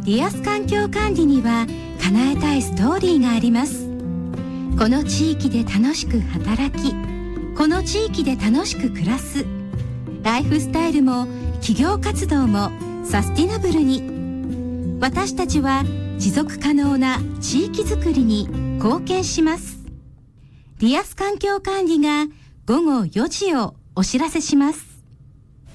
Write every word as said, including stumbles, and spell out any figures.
ディアス環境管理には叶えたいストーリーがあります。この地域で楽しく働き、この地域で楽しく暮らす、ライフスタイルも企業活動もサスティナブルに。私たちは持続可能な地域づくりに貢献します。ディアス環境管理が午後よじをお知らせします。